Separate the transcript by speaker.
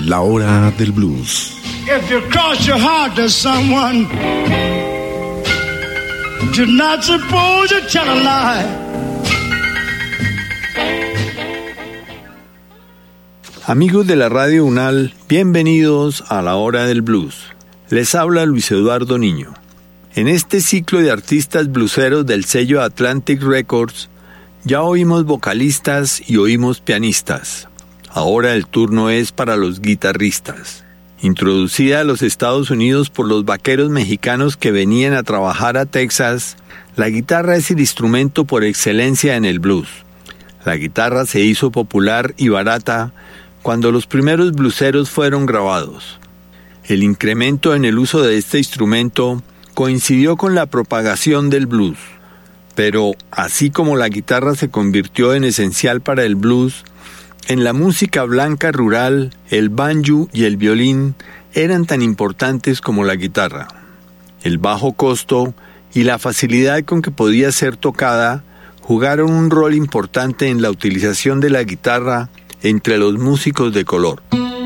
Speaker 1: La Hora del Blues.
Speaker 2: If you cross your heart to someone, you're not supposed to tell a lie.
Speaker 3: Amigos de la Radio UNAL, bienvenidos a La Hora del Blues. Les habla Luis Eduardo Niño. En este ciclo de artistas blueseros del sello Atlantic Records, ya oímos vocalistas y oímos pianistas. Ahora el turno es para los guitarristas. Introducida a los Estados Unidos por los vaqueros mexicanos que venían a trabajar a Texas, la guitarra es el instrumento por excelencia en el blues. La guitarra se hizo popular y barata cuando los primeros blueseros fueron grabados. El incremento en el uso de este instrumento coincidió con la propagación del blues. Pero, así como la guitarra se convirtió en esencial para el blues, en la música blanca rural, el banjo y el violín eran tan importantes como la guitarra. El bajo costo y la facilidad con que podía ser tocada jugaron un rol importante en la utilización de la guitarra entre los músicos de color.